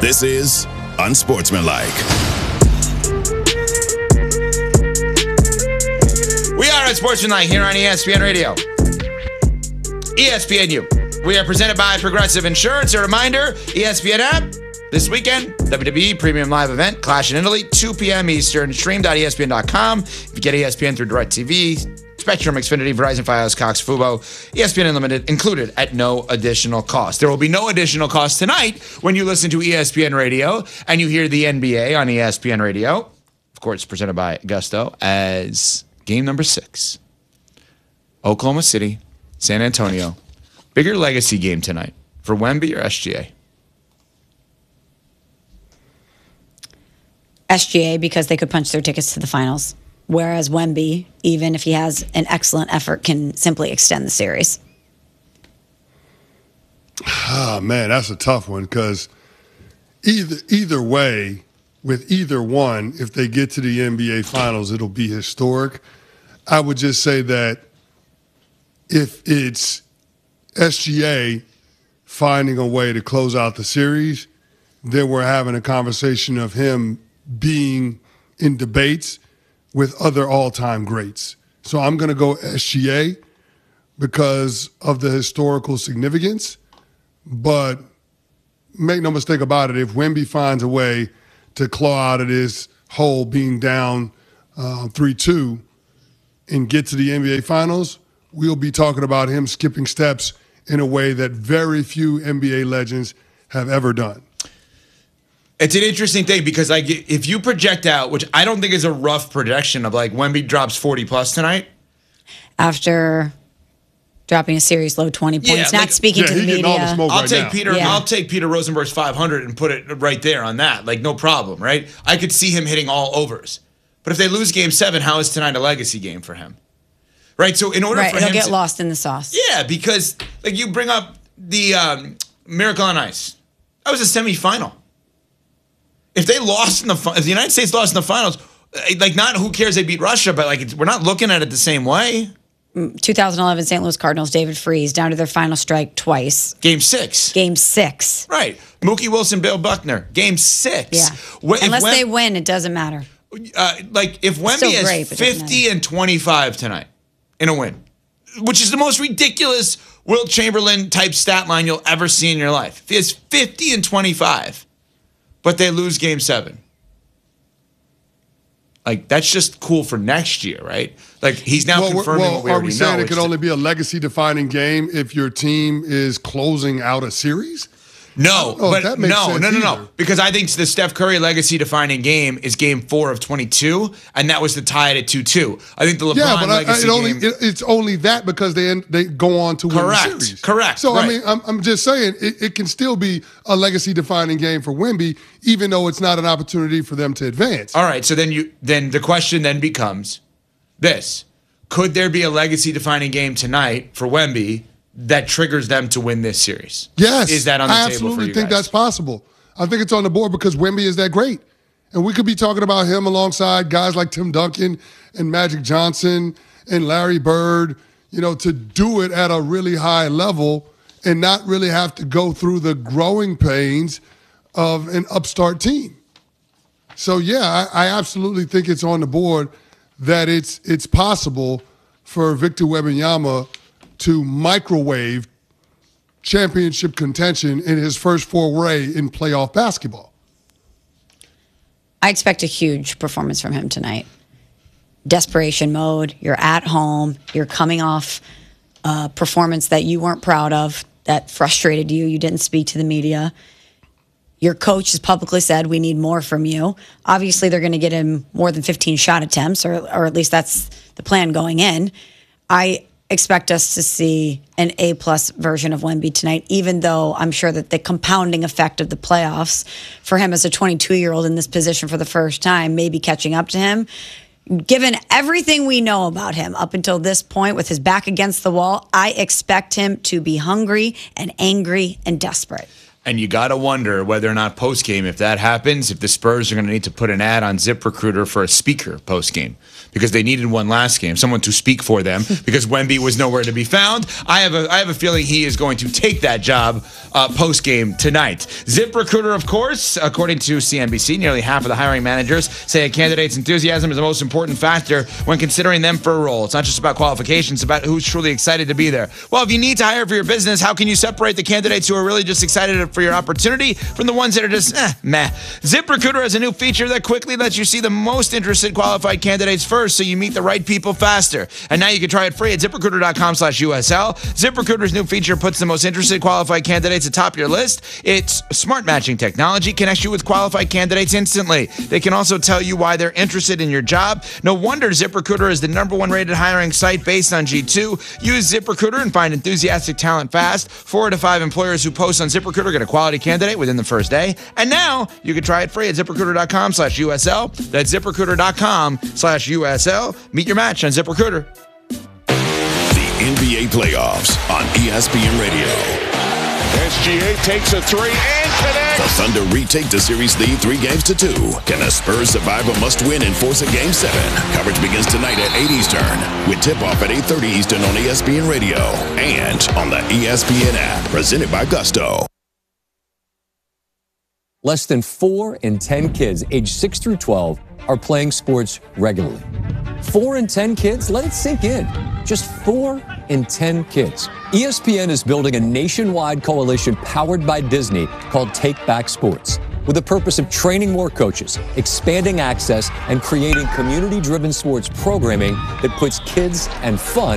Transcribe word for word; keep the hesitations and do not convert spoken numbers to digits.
This is Unsportsmanlike. We are Unsportsmanlike here on E S P N Radio. E S P N U. We are presented by Progressive Insurance. A reminder, E S P N app. This weekend, W W E Premium Live Event, Clash in Italy, two p.m. Eastern, stream dot E S P N dot com. If you get E S P N through DirecTV, Spectrum, Xfinity, Verizon, Fios, Cox, Fubo, E S P N Unlimited included at no additional cost. There will be no additional cost tonight when you listen to E S P N Radio and you hear the N B A on E S P N Radio. Of course, presented by Gusto as game number six. Oklahoma City, San Antonio. Bigger legacy game tonight for Wemby or S G A? S G A, because they could punch their tickets to the finals. Whereas Wemby, even if he has an excellent effort, can simply extend the series. Oh, man, that's a tough one because either either way, with either one, if they get to the N B A Finals, it'll be historic. I would just say that if it's S G A finding a way to close out the series, then we're having a conversation of him being in debates with other all-time greats. So I'm going to go S G A because of the historical significance. But make no mistake about it, if Wemby finds a way to claw out of this hole being down uh, three two and get to the N B A Finals, we'll be talking about him skipping steps in a way that very few N B A legends have ever done. It's an interesting thing because like if you project out, which I don't think is a rough projection of like Wemby drops forty plus tonight. After dropping a series low twenty points, Yeah, not like- speaking Yeah, to the he getting media. all the smoke I'll right take now. Peter. Yeah. I'll take Peter Rosenberg's five hundred and put it right there on that. Like no problem, right? I could see him hitting all overs. But if they lose Game Seven, how is tonight a legacy game for him? Right. So in order Right, for it'll him get to, lost in the sauce. yeah, because like you bring up the um, Miracle on Ice, that was a semifinal. If they lost in the fi- if the United States lost in the finals, like not who cares they beat Russia, but like it's, we're not looking at it the same way. twenty eleven Saint Louis Cardinals, David Freese, down to their final strike twice. Game six. Game six. Right. Mookie Wilson, Bill Buckner. Game six. Yeah. Wh- if Unless Wem- they win, it doesn't matter. uh, like if Wemby still has great, but it doesn't fifty and twenty-five tonight in a win, which is the most ridiculous Wilt Chamberlain type stat line you'll ever see in your life. If he has fifty and twenty-five, but they lose Game seven. Like, that's just cool for next year, right? Like, he's now Well, confirming well, what we are already we saying know. it could It's- only be a legacy-defining game if your team is closing out a series? No, know if but that makes no, sense no, no, no. either. Because I think the Steph Curry legacy-defining game is Game Four of twenty-two, and that was the tie at two two. I think the LeBron Yeah, but I, I, legacy it only game. it, it's only that because they end, they go on to win Correct, the series. correct, So right. I mean, I'm, I'm just saying it, it can still be a legacy-defining game for Wemby, even though it's not an opportunity for them to advance. All right, so then you then the question then becomes this: could there be a legacy-defining game tonight for Wemby that triggers them to win this series? Yes, Is that on the I table for absolutely you think guys? that's possible. I think it's on the board because Wemby is that great. And we could be talking about him alongside guys like Tim Duncan and Magic Johnson and Larry Bird, you know, to do it at a really high level and not really have to go through the growing pains of an upstart team. So, yeah, I, I absolutely think it's on the board that it's it's possible for Victor Wembanyama to microwave championship contention in his first foray in playoff basketball. I expect a huge performance from him tonight. Desperation mode. You're at home. You're coming off a performance that you weren't proud of, that frustrated you. You didn't speak to the media. Your coach has publicly said, we need more from you. Obviously, they're going to get him more than fifteen shot attempts, or, or at least that's the plan going in. I expect us to see an A-plus version of Wemby tonight, even though I'm sure that the compounding effect of the playoffs for him as a twenty-two-year-old in this position for the first time may be catching up to him. Given everything we know about him up until this point with his back against the wall, I expect him to be hungry and angry and desperate. And you got to wonder whether or not post-game, if that happens, if the Spurs are going to need to put an ad on ZipRecruiter for a speaker post-game, because they needed one last game, someone to speak for them, because Wemby was nowhere to be found. I have a I have a feeling he is going to take that job uh, post-game tonight. ZipRecruiter, of course, according to C N B C, nearly half of the hiring managers say a candidate's enthusiasm is the most important factor when considering them for a role. It's not just about qualifications, it's about who's truly excited to be there. Well, if you need to hire for your business, how can you separate the candidates who are really just excited for your opportunity from the ones that are just, eh, meh. ZipRecruiter has a new feature that quickly lets you see the most interested qualified candidates first, so you meet the right people faster. And now you can try it free at ZipRecruiter.com slash USL. ZipRecruiter's new feature puts the most interested qualified candidates atop your list. Its smart matching technology connects you with qualified candidates instantly. They can also tell you why they're interested in your job. No wonder ZipRecruiter is the number one rated hiring site based on G two. Use ZipRecruiter and find enthusiastic talent fast. Four to five employers who post on ZipRecruiter get a quality candidate within the first day. And now you can try it free at ZipRecruiter.com slash USL. That's ZipRecruiter.com slash USL. Meet your match on ZipRecruiter. The N B A playoffs on E S P N Radio. S G A takes a three and connects. The Thunder retake the series lead three games to two. Can the Spurs survive a must-win and force a game seven? Coverage begins tonight at eight Eastern with tip-off at eight thirty Eastern on E S P N Radio and on the E S P N app. Presented by Gusto. Less than four in ten kids aged six through twelve are playing sports regularly. Four in ten kids? Let it sink in. Just four in ten kids. E S P N is building a nationwide coalition powered by Disney called Take Back Sports, with the purpose of training more coaches, expanding access, and creating community-driven sports programming that puts kids and fun